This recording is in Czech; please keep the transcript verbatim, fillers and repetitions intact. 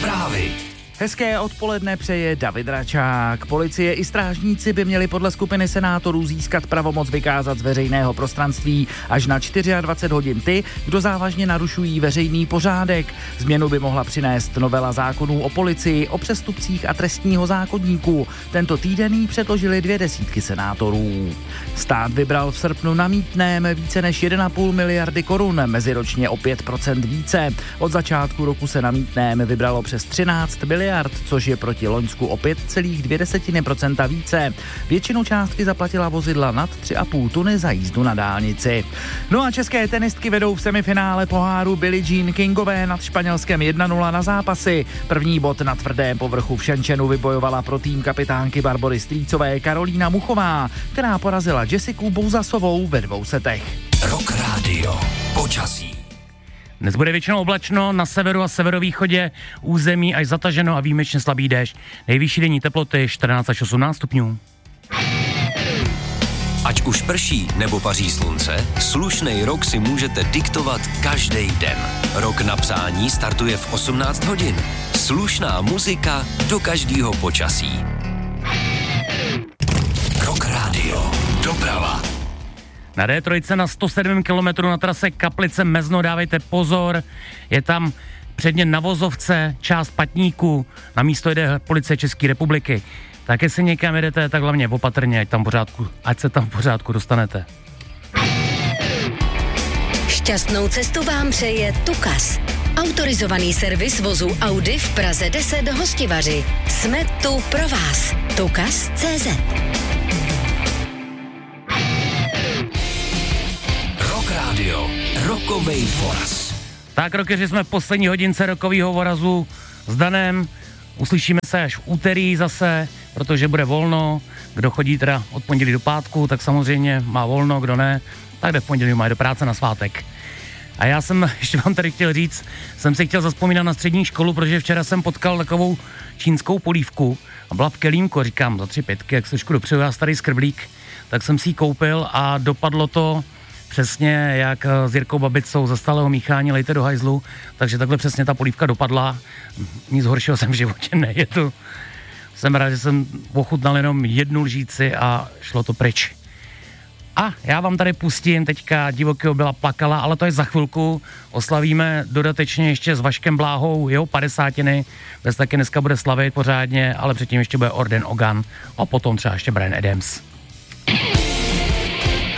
Zprávy. Hezké odpoledne přeje David Račák. Policie i strážníci by měli podle skupiny senátorů získat pravomoc vykázat z veřejného prostranství až na dvacet čtyři hodin ty, kdo závažně narušují veřejný pořádek. Změnu by mohla přinést novela zákonů o policii, o přestupcích a trestního zákoníku. Tento týden jí předložili dvě desítky senátorů. Stát vybral v srpnu na mýtném více než jedna celá pět miliardy korun, meziročně o pět procent více. Od začátku roku se na mýtném vybralo přes třináct miliard, což je proti loňsku o pět celá dvě procenta více. Většinu částky zaplatila vozidla nad tři a půl tuny za jízdu na dálnici. No a české tenistky vedou v semifinále poháru Billie Jean Kingové nad Španělskem jedna nula na zápasy. První bod na tvrdém povrchu v Shenzhenu vybojovala pro tým kapitánky Barbory Strýcové Karolína Muchová, která porazila Jessiku Bouzasovou ve dvou setech. Rock Radio. Počasí. Dnes bude většinou oblačno, na severu a severovýchodě území až zataženo a výjimečně slabý déšť. Nejvyšší denní teploty čtrnáct až osmnáct stupňů. Ať už prší nebo paří slunce, slušnej rok si můžete diktovat každý den. Rok na psání startuje v osmnáct hodin. Slušná muzika do každého počasí. Rock Radio. Doprava. Na dé tři na sto sedm kilometrů na trase Kaplice Mezno dávejte pozor, je tam předně na vozovce část patníku, na místo jede policie České republiky. Tak jestli někam jedete, tak hlavně opatrně, ať, tam pořádku, ať se tam v pořádku dostanete. Šťastnou cestu vám přeje Tukas. Autorizovaný servis vozu Audi v Praze deset Hostivaři. Jsme tu pro vás. Tukas tečka cé zet. Radio. Rokovej voraz. Tak, rokeři, jsme v poslední hodince rokovýho vorazu s Danem. Uslyšíme se až v úterý zase, protože bude volno. Kdo chodí teda od pondělí do pátku, tak samozřejmě má volno, kdo ne, tak jde v pondělí, má do práce na svátek. A já jsem, ještě vám tady chtěl říct, jsem si chtěl zazpomínat na střední školu, protože včera jsem potkal takovou čínskou polívku a byla v kelímku, říkám, za tři pětky, jak se trošku dopřeju, já starý skrblík, tak jsem si ji koupil a dopadlo to přesně jak s Jirkou Babicou ze Stálého míchání Lejte do hajzlu, takže takhle přesně ta polívka dopadla. Nic horšího jsem v životě nejedl. Jsem rád, že jsem ochutnal jenom jednu lžíci a šlo to pryč. A já vám tady pustím teďka Divokého Byla plakala, ale to je za chvilku. Oslavíme dodatečně ještě s Vaškem Bláhou jeho padesátiny. Bez taky dneska bude slavit pořádně, ale předtím ještě bude Orden Ogan a potom třeba ještě Bryan Adams.